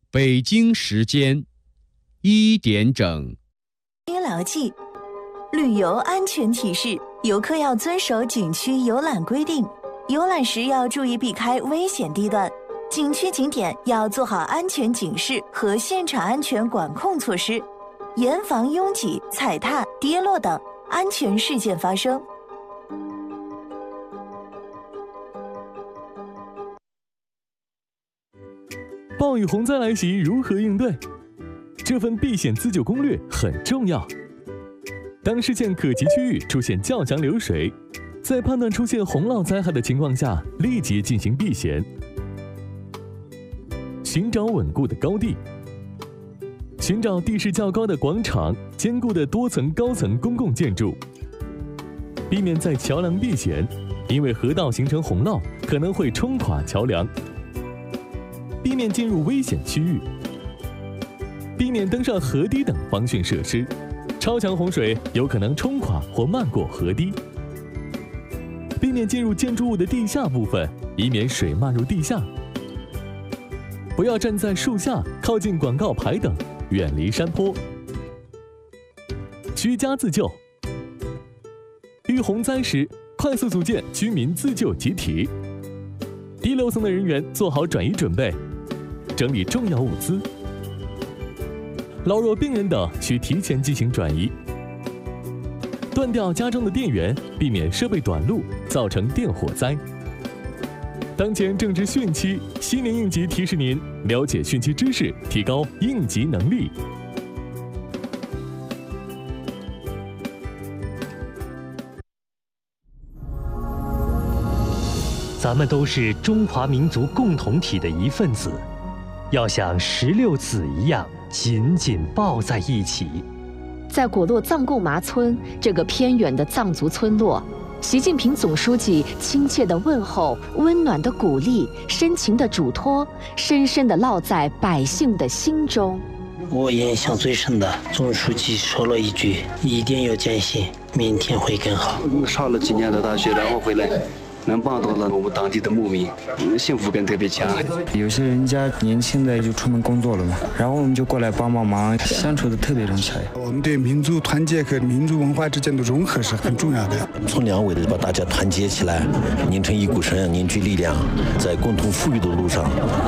北京时间1点整。 应牢记旅游安全提示：游客要遵守景区游览规定，游览时要注意避开危险地段，景区景点要做好安全警示和现场安全管控措施，严防拥挤、踩踏、跌落等安全事件发生。 暴雨洪灾来袭，如何应对？这份避险自救攻略很重要。当视线可及区域出现较强流水，在判断出现洪涝灾害的情况下，立即进行避险。寻找稳固的高地，寻找地势较高的广场、坚固的多层高层公共建筑，避免在桥梁避险，因为河道形成洪涝可能会冲垮桥梁。避免进入危险区域，避免登上河堤等防汛设施，超强洪水有可能冲垮或漫过河堤。避免进入建筑物的地下部分，以免水漫入地下。不要站在树下、靠近广告牌等，远离山坡。居家自救，遇洪灾时，快速组建居民自救集体。低楼层的人员做好转移准备，整理重要物资。老弱病人等需提前进行转移。断掉家中的电源，避免设备短路，造成电火灾。当前正值汛期，西年应急提示您了解汛期知识，提高应急能力。 咱们都是中华民族共同体的一份子，要像16子一样紧紧抱在一起。 在果洛藏贡麻村这个偏远的藏族村落，习近平总书记亲切的问候、温暖的鼓励、深情的嘱托，深深地烙在百姓的心中。 我印象最深的，总书记说了一句：“一定要坚信，明天会更好。” 上了几年的大学，然后回来。能帮到了我们当地的牧民，幸福感特别强。 有些人家年轻的就出门工作了嘛，然后我们就过来帮忙，相处的特别融洽。 我们对民族团结和民族文化之间的融合是很重要的。 从两位的把大家团结起来，拧成一股绳，凝聚力量，在共同富裕的路上